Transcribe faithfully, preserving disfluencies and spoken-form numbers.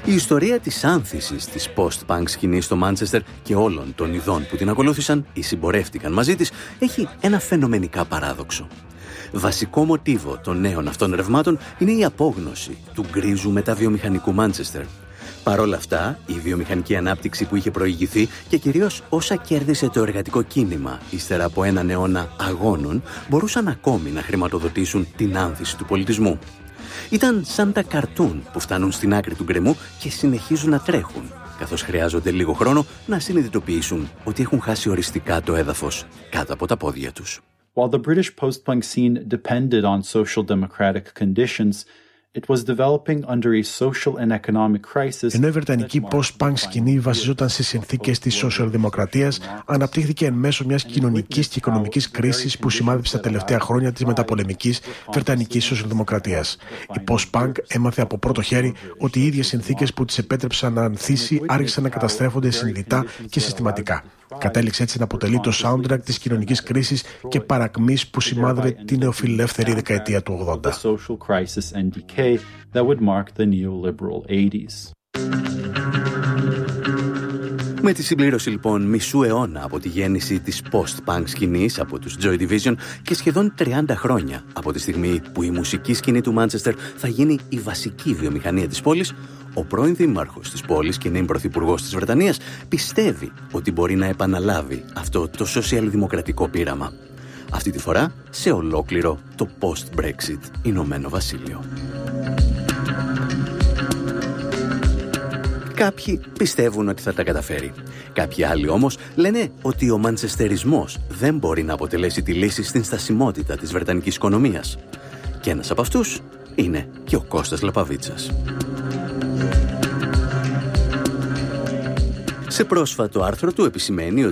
Η ιστορία της άνθησης της post-punk σκηνής στο Μάντσεστερ και όλων των ειδών που την ακολούθησαν ή συμπορεύτηκαν μαζί της έχει ένα φαινομενικά παράδοξο. Βασικό μοτίβο των νέων αυτών ρευμάτων είναι η απόγνωση του γκρίζου μεταβιομηχανικού Μάντσεστερ. Παρ' όλα αυτά, η βιομηχανική ανάπτυξη που είχε προηγηθεί και κυρίως όσα κέρδισε το εργατικό κίνημα ύστερα από έναν αιώνα αγώνων μπορούσαν ακόμη να χρηματοδοτήσουν την άνθηση του πολιτισμού. Ήταν σαν τα καρτούν που φτάνουν στην άκρη του γκρεμού και συνεχίζουν να τρέχουν, καθώς χρειάζονται λίγο χρόνο να συνειδητοποιήσουν ότι έχουν χάσει οριστικά το έδαφος κάτω από τα πόδια τους. While the British post-punk scene depended on social democratic conditions, it was developing under a social and economic crisis. Ενώ η βρετανική post-punk σκηνή βασιζόταν σε συνθήκες της σοσιαλδημοκρατίας, αναπτύχθηκε εν μέσω μιας κοινωνικής και οικονομικής κρίσης που σημάδεψε τα τελευταία χρόνια της μεταπολεμικής βρετανικής σοσιαλδημοκρατίας. Η post-punk έμαθε από πρώτο χέρι ότι οι ίδιες συνθήκες που της επέτρεψαν να ανθίσει άρχισαν να καταστρέφονται συνειδητά και συστηματικά. Κατέληξε έτσι να αποτελεί το soundtrack της κοινωνικής κρίσης και παρακμής που σημάδευε την νεοφιλελεύθερη δεκαετία του ογδόντα. Με τη συμπλήρωση λοιπόν μισού αιώνα από τη γέννηση της post-punk σκηνής από τους Joy Division και σχεδόν τριάντα χρόνια από τη στιγμή που η μουσική σκηνή του Μάντσεστερ θα γίνει η βασική βιομηχανία της πόλης, ο πρώην δήμαρχος της πόλης και νέος πρωθυπουργός της Βρετανίας πιστεύει ότι μπορεί να επαναλάβει αυτό το σοσιαλδημοκρατικό πείραμα. Αυτή τη φορά σε ολόκληρο το post-Brexit Ηνωμένο Βασίλειο. Κάποιοι πιστεύουν ότι θα τα καταφέρει. Κάποιοι άλλοι όμως λένε ότι ο μαντσεστερισμός δεν μπορεί να αποτελέσει τη λύση στην στασιμότητα της βρετανικής οικονομίας. Και ένας από αυτούς είναι και ο Κώστας Λαπαβίτσας. Σε πρόσφατο άρθρο του επισημαίνει ότι